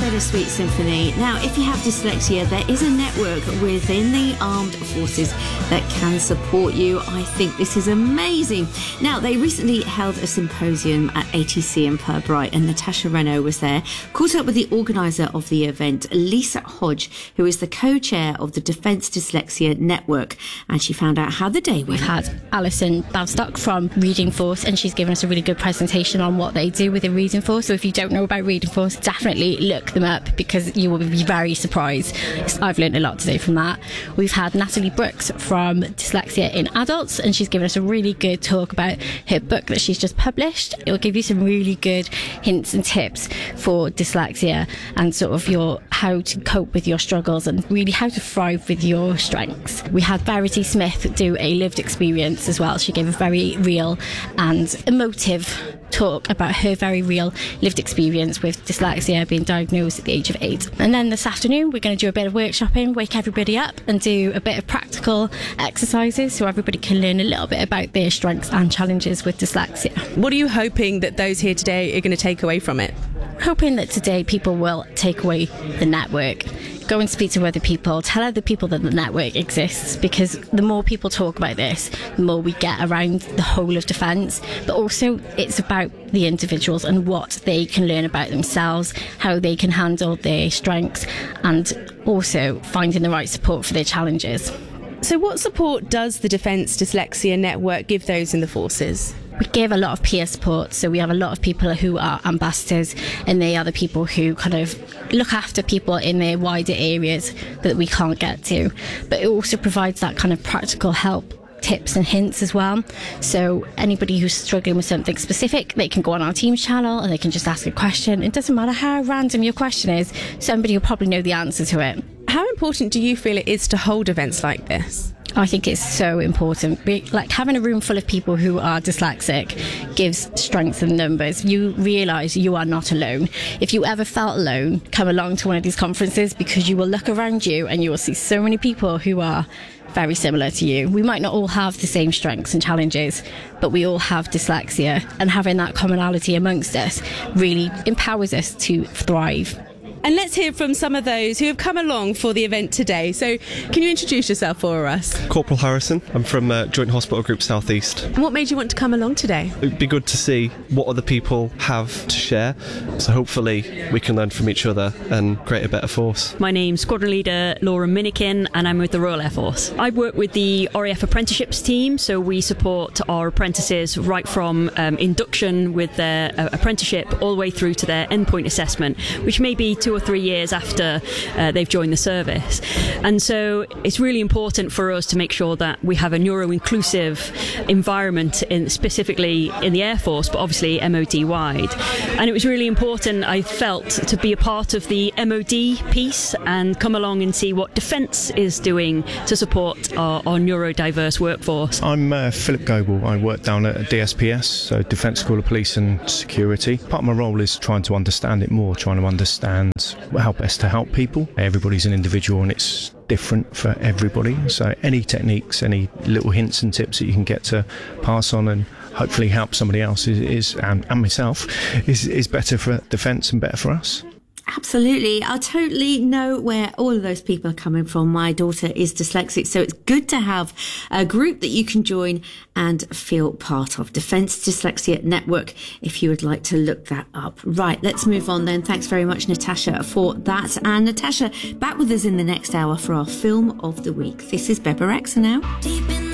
Bittersweet Symphony. Now, if you have dyslexia, there is a network within the armed forces that can support you. I think this is amazing. Now, they recently held a symposium at ATC in Purbright, and Natasha Renault was there, caught up with the organiser of the event, Lisa Hodge, who is the co-chair of the Defence Dyslexia Network, and she found out how the day went. We've had Alison Balstock from Reading Force, and she's given us a really good presentation on what they do with the Reading Force. So if you don't know about Reading Force, definitely look them up because you will be very surprised. I've learned a lot today from that. We've had Natalie Brooks from Dyslexia in Adults, and she's given us a really good talk about her book that she's just published. It will give you some really good hints and tips for dyslexia and sort of how to cope with your struggles and really how to thrive with your strengths. We had Verity Smith do a lived experience as well. She gave a very real and emotive talk about her very real lived experience with dyslexia, being diagnosed at the age of 8. And then this afternoon we're going to do a bit of workshopping, wake everybody up and do a bit of practical exercises so everybody can learn a little bit about their strengths and challenges with dyslexia. What are you hoping that those here today are going to take away from it? Hoping that today people will take away the network, go and speak to other people, tell other people that the network exists, because the more people talk about this, the more we get around the whole of defence. But also it's about the individuals and what they can learn about themselves, how they can handle their strengths, and also finding the right support for their challenges. So what support does the Defence Dyslexia Network give those in the forces? We give a lot of peer support, so we have a lot of people who are ambassadors, and they are the people who kind of look after people in their wider areas that we can't get to. But it also provides that kind of practical help, tips and hints as well. So anybody who's struggling with something specific, they can go on our Teams channel and they can just ask a question. It doesn't matter how random your question is, somebody will probably know the answer to it. How important do you feel it is to hold events like this? I think it's so important. Like having a room full of people who are dyslexic gives strength in numbers. You realise you are not alone. If you ever felt alone, come along to one of these conferences because you will look around you and you will see so many people who are very similar to you. We might not all have the same strengths and challenges, but we all have dyslexia, and having that commonality amongst us really empowers us to thrive. And let's hear from some of those who have come along for the event today. So can you introduce yourself for us? Corporal Harrison. I'm from Joint Hospital Group South East. And what made you want to come along today? It'd be good to see what other people have to share. So hopefully we can learn from each other and create a better force. My name's Squadron Leader Laura Minikin, and I'm with the Royal Air Force. I work with the RAF apprenticeships team, so we support our apprentices right from induction with their apprenticeship all the way through to their endpoint assessment, which may be 2 or 3 years after they've joined the service. And so it's really important for us to make sure that we have a neuro-inclusive environment, specifically in the Air Force, but obviously MOD wide. And it was really important, I felt, to be a part of the MOD piece and come along and see what Defence is doing to support our neurodiverse workforce. I'm Philip Goble. I work down at DSPS, so Defence School of Police and Security. Part of my role is trying to understand it more, trying to understand how best to help people. Everybody's an individual and it's different for everybody. So any techniques, any little hints and tips that you can get to pass on and hopefully help somebody else and myself is better for Defence and better for us. Absolutely. I totally know where all of those people are coming from. My daughter is dyslexic, so it's good to have a group that you can join and feel part of. Defence Dyslexia Network, if you would like to look that up. Right, let's move on then. Thanks very much, Natasha, for that. And Natasha, back with us in the next hour for our Film of the Week. This is Beba Rexha now.